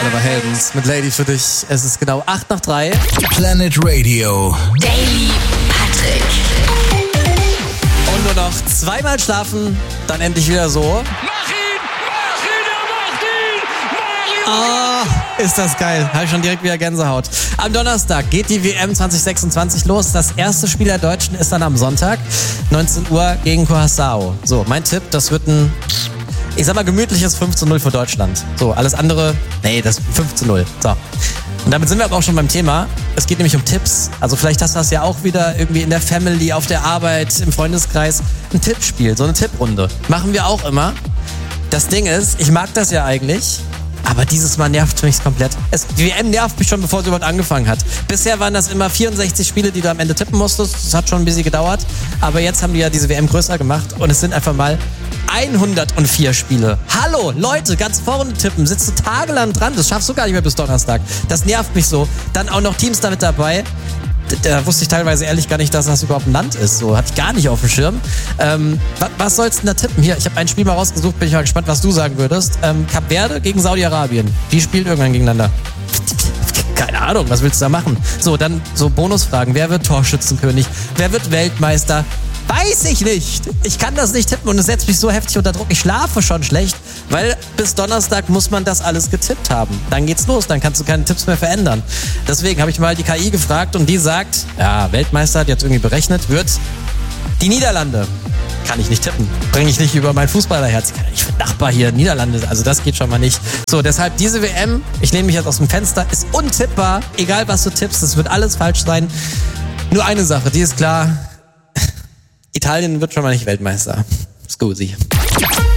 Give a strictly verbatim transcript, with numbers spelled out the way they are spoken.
Oliver Heldens mit Lady für dich. Es ist genau acht nach drei. Planet Radio. Daily Patrick. Und nur noch zweimal schlafen, dann endlich wieder so. Mach ihn! Mach ihn! Er macht ihn! Mario! Oh, ist das geil. Habe ich schon direkt wieder Gänsehaut. Am Donnerstag geht die W M zwanzig sechsundzwanzig los. Das erste Spiel der Deutschen ist dann am Sonntag, neunzehn Uhr gegen Curaçao. So, mein Tipp, das wird ein, ich sag mal, gemütliches fünf zu null für Deutschland. So, alles andere, nee, das fünf zu null. So. Und damit sind wir aber auch schon beim Thema. Es geht nämlich um Tipps. Also vielleicht hast du das ja auch wieder irgendwie in der Family, auf der Arbeit, im Freundeskreis. Ein Tippspiel, so eine Tipprunde. Machen wir auch immer. Das Ding ist, ich mag das ja eigentlich, aber dieses Mal nervt mich komplett. Es, die W M nervt mich schon, bevor sie überhaupt angefangen hat. Bisher waren das immer vierundsechzig Spiele, die du am Ende tippen musstest. Das hat schon ein bisschen gedauert. Aber jetzt haben die ja diese W M größer gemacht und es sind einfach mal hundertvier Spiele. Hallo, Leute, ganz vorne tippen. Sitzt du tagelang dran. Das schaffst du gar nicht mehr bis Donnerstag. Das nervt mich so. Dann auch noch Teams damit dabei. Da wusste ich teilweise ehrlich gar nicht, dass das überhaupt ein Land ist. So, hatte ich gar nicht auf dem Schirm. Ähm, was, was sollst du denn da tippen? Hier, ich habe ein Spiel mal rausgesucht, bin ich mal gespannt, was du sagen würdest. Ähm, Kap Verde gegen Saudi-Arabien. Die spielen irgendwann gegeneinander. Keine Ahnung, was willst du da machen? So, dann so Bonusfragen. Wer wird Torschützenkönig? Wer wird Weltmeister? Weiß ich nicht. Ich kann das nicht tippen und es setzt mich so heftig unter Druck. Ich schlafe schon schlecht, weil bis Donnerstag muss man das alles getippt haben. Dann geht's los, dann kannst du keine Tipps mehr verändern. Deswegen habe ich mal die K I gefragt und die sagt, ja, Weltmeister hat jetzt irgendwie berechnet, wird die Niederlande. Kann ich nicht tippen. Bringe ich nicht über mein Fußballerherz. Ich bin Nachbar hier, Niederlande, also das geht schon mal nicht. So, deshalb diese W M, ich lehne mich jetzt aus dem Fenster, ist untippbar. Egal was du tippst, es wird alles falsch sein. Nur eine Sache, die ist klar. Italien wird schon mal nicht Weltmeister. Scusi.